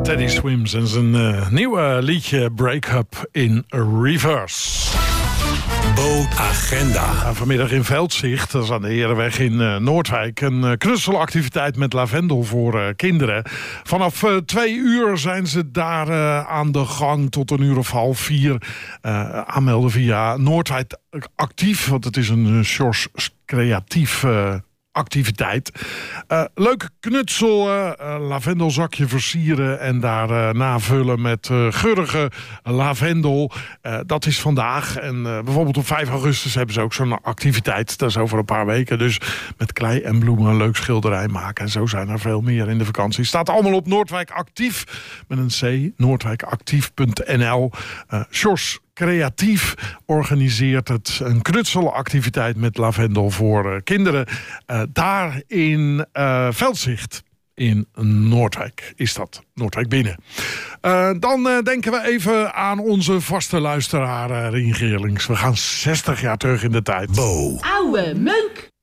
Teddy Swims en zijn nieuwe liedje Break Up in Reverse. Bootagenda. Vanmiddag in Veldzicht, dat is aan de Herenweg in Noordwijk, een knutselactiviteit met lavendel voor kinderen. Vanaf 2 uur zijn ze daar aan de gang tot 3:30. Aanmelden via Noordwijk Actief, want het is een Sjors creatief activiteit. Leuk knutselen, lavendelzakje versieren en daar navullen met geurige lavendel. Dat is vandaag. En bijvoorbeeld op 5 augustus hebben ze ook zo'n activiteit. Dat is over een paar weken. Dus met klei en bloemen een leuk schilderij maken. En zo zijn er veel meer in de vakantie. Staat allemaal op Noordwijk Actief. Met een C, noordwijkactief.nl. Sjors Creatief organiseert het een knutselactiviteit met lavendel voor kinderen. Daar in Veldzicht in Noordwijk is dat. Noordwijk binnen. Dan denken we even aan onze vaste luisteraar Rien Geerlings. We gaan 60 jaar terug in de tijd. Bo. Oude meuk.